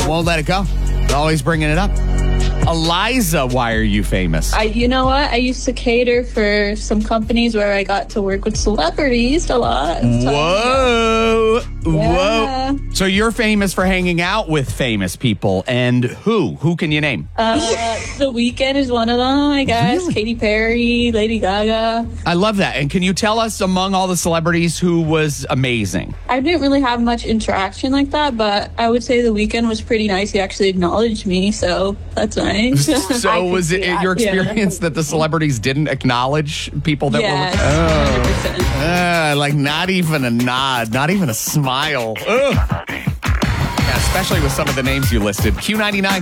Won't let it go. Always bringing it up. Eliza, why are you famous? You know what? I used to cater for some companies where I got to work with celebrities a lot. Whoa. Yeah. Whoa. So you're famous for hanging out with famous people. And who? Who can you name? The Weeknd is one of them, I guess. Really? Katy Perry, Lady Gaga. I love that. And can you tell us among all the celebrities who was amazing? I didn't really have much interaction like that, but I would say The Weeknd was pretty nice. He actually acknowledged me, so that's nice. So was it your experience that the celebrities didn't acknowledge people that were... 100%. Like not even a nod, not even a smile. Ugh. Yeah, especially with some of the names you listed. Q99.